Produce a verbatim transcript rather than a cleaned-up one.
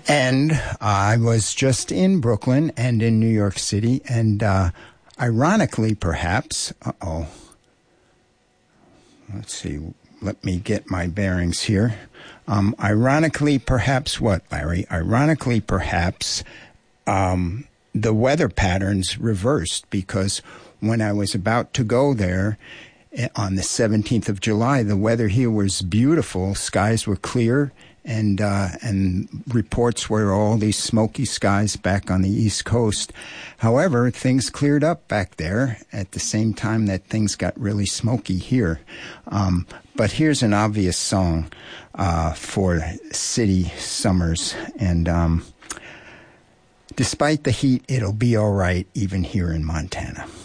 And I was just in Brooklyn and in New York City, and uh, ironically, perhaps, uh-oh, let's see, let me get my bearings here. Um, ironically, perhaps what, Larry? Ironically, perhaps um, the weather patterns reversed, because when I was about to go there on the seventeenth of July, the weather here was beautiful. Skies were clear, and uh, and reports were all these smoky skies back on the East Coast. However, things cleared up back there at the same time that things got really smoky here. Um, but here's an obvious song uh, for city summers. And um, despite the heat, it'll be all right even here in Montana.